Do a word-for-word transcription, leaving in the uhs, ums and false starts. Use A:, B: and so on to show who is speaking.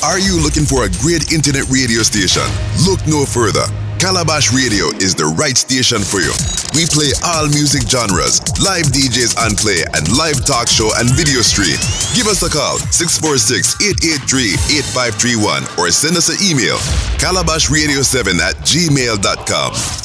A: Are you looking for a great internet radio station? Look no further. Calabash Radio is the right station for you. We play all music genres, live D Js on play, and live talk show and video stream. Give us a call, six four six, eight eight three, eight five three one, or send us an email, calabash radio seven at gmail dot com.